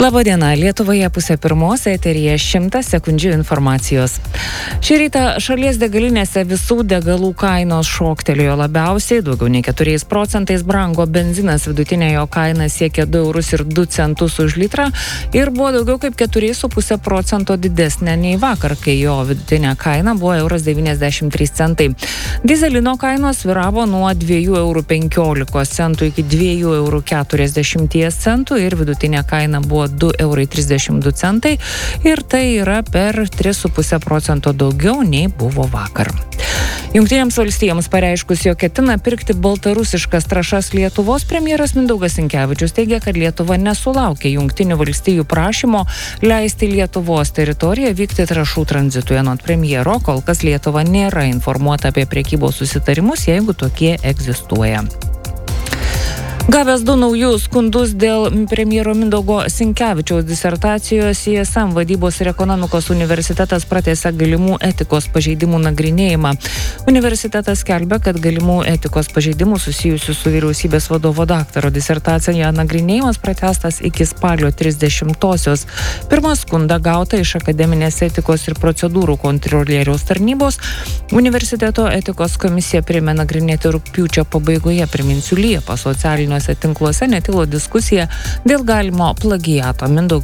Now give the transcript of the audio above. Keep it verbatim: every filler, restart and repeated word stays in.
Labadiena, Lietuvoje pusė pirmos, eteryje šimtas sekundžių informacijos. Šį rytą šalies degalinėse visų degalų kainos šoktelėjo labiausiai, daugiau nei keturiais procentais brango benzinas, vidutinė jo kaina siekė du eurus ir du centus už litrą ir buvo daugiau kaip keturi su puse procento didesnė nei vakar, kai jo vidutinė kaina buvo euras devyniasdešimt trys centai. Dizelino kainos sviravo nuo dviejų eurų penkiolikos centų iki dviejų eurų keturiasdešimt centų ir vidutinė kaina buvo du eurai trisdešimt du centai ir tai yra per tris su puse procento daugiau nei buvo vakar. Jungtinėms valstijoms pareiškus, jog ketina pirkti baltarusiškas trąšas Lietuvos, premjeras Mindaugas Sinkevičius teigia, kad Lietuva nesulaukė Jungtinių valstijų prašymo leisti Lietuvos teritoriją vykti trąšų tranzitui. Anot premjero, kol kas Lietuva nėra informuota apie prekybos susitarimus, jeigu tokie egzistuoja. Gavęs du naujus skundus dėl premjero Mindaugo Sinkevičiaus disertacijos, I S M vadybos ir ekonomikos universitetas pratęsė galimų etikos pažeidimų nagrinėjimą. Universitetas skelbia, kad galimų etikos pažeidimų susijusių su vyriausybės vadovo daktaro disertacija nagrinėjimas pratęstas iki spalio trisdešimtosios. Pirmą skundą gautą iš akademinės etikos ir procedūrų kontrolieriaus tarnybos. Universiteto etikos komisija priėmė nagrinėti rugpjūčio pabaigoje, priminsiu, Liepą socialinio tinkluose netilo diskusija dėl galimo plagiato. Mindaugas